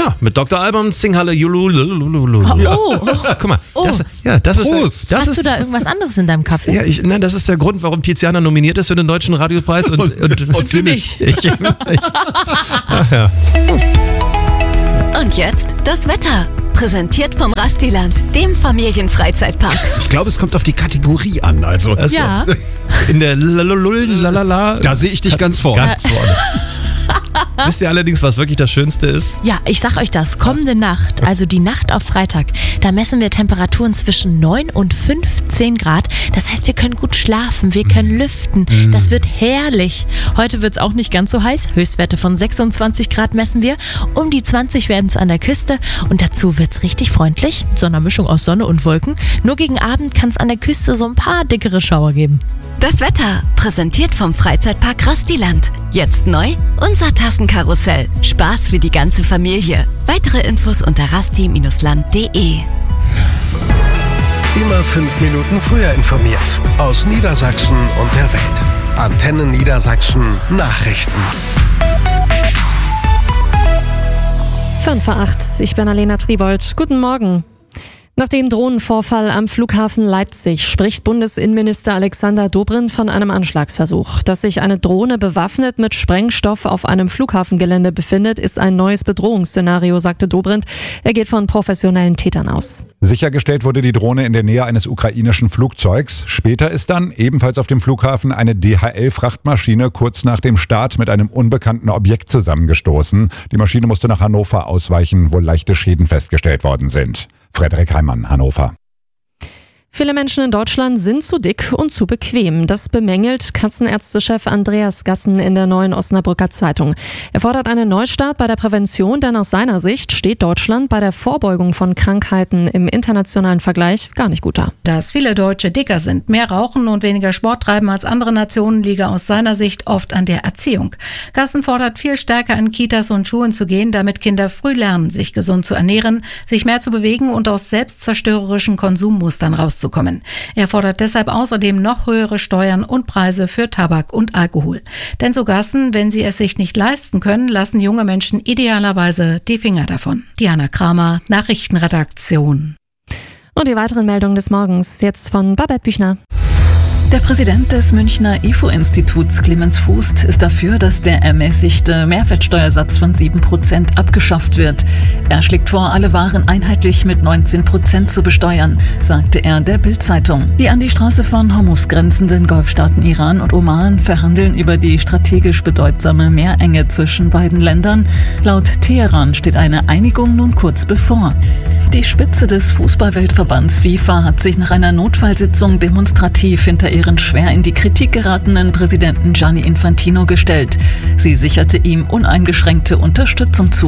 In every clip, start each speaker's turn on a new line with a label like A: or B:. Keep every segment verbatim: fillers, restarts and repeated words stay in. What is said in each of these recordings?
A: Ja, mit Doktor Alban, Singhalle, Julululululu.
B: Oh, oh, oh.
A: Guck mal,
B: Oh.
A: das, ja, das ist,
C: Prost.
A: das
B: Hast
A: ist
B: du da irgendwas anderes in deinem Kaffee?
A: ja, ich, nein, das ist der Grund, warum Tiziana nominiert ist für den Deutschen Radiopreis und, und,
C: Und für mich.
A: Ich, ich, ach ja.
D: Und jetzt das Wetter. Präsentiert vom Rastiland, dem Familienfreizeitpark.
C: Ich glaube, es kommt auf die Kategorie an. Also,
A: Also,
B: Ja.
A: in der Lalala.
C: da sehe ich dich ganz vorne.
A: Ganz vorne. Wisst ihr allerdings, was wirklich das Schönste ist?
B: Ja, ich sag euch das, kommende Nacht, also die Nacht auf Freitag, da messen wir Temperaturen zwischen neun und fünfzehn Grad. Das heißt, wir können gut schlafen, wir können lüften. Das wird herrlich. Heute wird es auch nicht ganz so heiß. Höchstwerte von sechsundzwanzig Grad messen wir. Um die zwanzig werden es an der Küste. Und dazu wird es richtig freundlich, mit so einer Mischung aus Sonne und Wolken. Nur gegen Abend kann es an der Küste so ein paar dickere Schauer geben.
D: Das Wetter, präsentiert vom Freizeitpark Rastiland. Jetzt neu, unser Tassenkarussell. Spaß für die ganze Familie. Weitere Infos unter rasti Bindestrich land punkt de.
E: Immer fünf Minuten früher informiert. Aus Niedersachsen und der Welt. Antenne Niedersachsen Nachrichten.
F: fünf vor acht, ich bin Alena Tribold. Guten Morgen. Nach dem Drohnenvorfall am Flughafen Leipzig spricht Bundesinnenminister Alexander Dobrindt von einem Anschlagsversuch. Dass sich eine Drohne bewaffnet mit Sprengstoff auf einem Flughafengelände befindet, ist ein neues Bedrohungsszenario, sagte Dobrindt. Er geht von professionellen Tätern aus.
G: Sichergestellt wurde die Drohne in der Nähe eines ukrainischen Flugzeugs. Später ist dann ebenfalls auf dem Flughafen eine D H L-Frachtmaschine kurz nach dem Start mit einem unbekannten Objekt zusammengestoßen. Die Maschine musste nach Hannover ausweichen, wo leichte Schäden festgestellt worden sind. Frederik Heimann, Hannover.
F: Viele Menschen in Deutschland sind zu dick und zu bequem. Das bemängelt Kassenärztechef Andreas Gassen in der Neuen Osnabrücker Zeitung. Er fordert einen Neustart bei der Prävention, denn aus seiner Sicht steht Deutschland bei der Vorbeugung von Krankheiten im internationalen Vergleich gar nicht gut da.
H: Dass viele Deutsche dicker sind, mehr rauchen und weniger Sport treiben als andere Nationen, liege aus seiner Sicht oft an der Erziehung. Gassen fordert, viel stärker in Kitas und Schulen zu gehen, damit Kinder früh lernen, sich gesund zu ernähren, sich mehr zu bewegen und aus selbstzerstörerischen Konsummustern rauszukommen. Er fordert deshalb außerdem noch höhere Steuern und Preise für Tabak und Alkohol. Denn so Gassen, wenn sie es sich nicht leisten können, lassen junge Menschen idealerweise die Finger davon. Diana Kramer, Nachrichtenredaktion.
F: Und die weiteren Meldungen des Morgens jetzt von Babette Büchner.
I: Der Präsident des Münchner I F O-Instituts, Clemens Fußt, ist dafür, dass der ermäßigte Mehrwertsteuersatz von sieben Prozent abgeschafft wird. Er schlägt vor, alle Waren einheitlich mit neunzehn Prozent zu besteuern, sagte er der Bild-Zeitung. Die an die Straße von Hormuz grenzenden Golfstaaten Iran und Oman verhandeln über die strategisch bedeutsame Meerenge zwischen beiden Ländern. Laut Teheran steht eine Einigung nun kurz bevor. Die Spitze des Fußballweltverbands FIFA hat sich nach einer Notfallsitzung demonstrativ hinter ihren schwer in die Kritik geratenen Präsidenten Gianni Infantino gestellt. Sie sicherte ihm uneingeschränkte Unterstützung zu.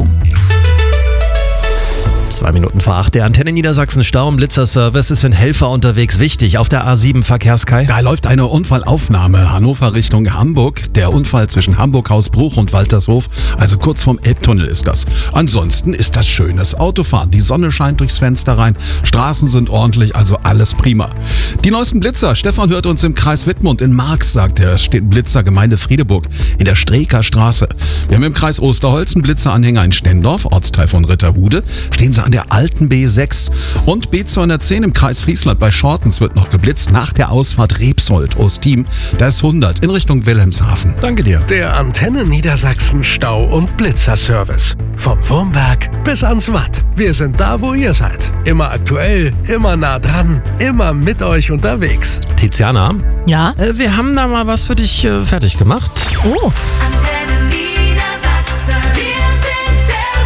A: Zwei Minuten vor acht, der Antenne Niedersachsen Stau- und Blitzerservice. Es sind Helfer unterwegs. Wichtig, auf der A sieben Verkehrskai.
C: Da läuft eine Unfallaufnahme Hannover Richtung Hamburg. Der Unfall zwischen Hamburg-Hausbruch und Waltershof, also kurz vorm Elbtunnel ist das. Ansonsten ist das schönes Autofahren. Die Sonne scheint durchs Fenster rein, Straßen sind ordentlich, also alles prima. Die neuesten Blitzer, Stefan hört uns im Kreis Wittmund. In Marx, sagt er, es steht ein Blitzer, Gemeinde Friedeburg, in der Streeker Straße. Wir haben im Kreis Osterholz einen Blitzeranhänger in Stendorf, Ortsteil von Ritterhude. Stehen sie an der alten B sechs. Und B zweihundertzehn im Kreis Friesland bei Schortens wird noch geblitzt nach der Ausfahrt Rebsold, Ostim. Da ist hundert in Richtung Wilhelmshaven.
A: Danke dir.
E: Der Antenne Niedersachsen Stau- und Blitzerservice. Vom Wurmberg bis ans Watt. Wir sind da, wo ihr seid. Immer aktuell, immer nah dran, immer mit euch unterwegs.
A: Tiziana,
B: Ja?
A: äh, wir haben da mal was für dich äh, fertig gemacht.
B: Oh.
D: Antenne Niedersachsen, wir sind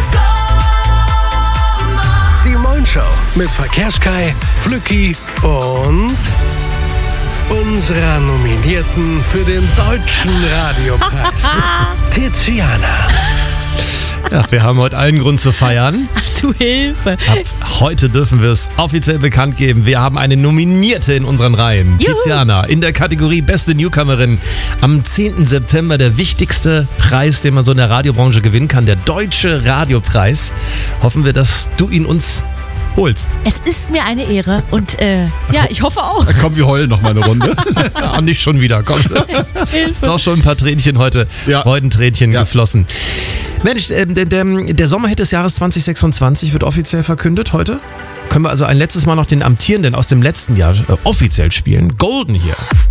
D: der Sommer.
E: Die Moin-Show mit Verkehrskai, Flücki und unserer Nominierten für den Deutschen Radiopreis, Tiziana.
A: Ja, wir haben heute allen Grund zu feiern.
B: Ach du Hilfe.
A: Ab heute dürfen wir es offiziell bekannt geben. Wir haben eine Nominierte in unseren Reihen.
B: Juhu.
A: Tiziana in der Kategorie Beste Newcomerin. Am zehnten September der wichtigste Preis, den man so in der Radiobranche gewinnen kann. Der Deutsche Radiopreis. Hoffen wir, dass du ihn uns holst.
B: Es ist mir eine Ehre und äh, ja, ich hoffe auch.
C: Komm, wir heulen noch mal eine Runde.
A: Ah, nicht schon wieder. Komm.
B: Hilfe.
A: Doch schon ein paar Tränchen heute.
C: Ja.
A: Freudentränchen
C: Ja.
A: geflossen. Mensch, äh, der, der, der Sommerhit des Jahres zwanzig sechsundzwanzig wird offiziell verkündet heute. Können wir also ein letztes Mal noch den amtierenden aus dem letzten Jahr äh, offiziell spielen. Golden hier.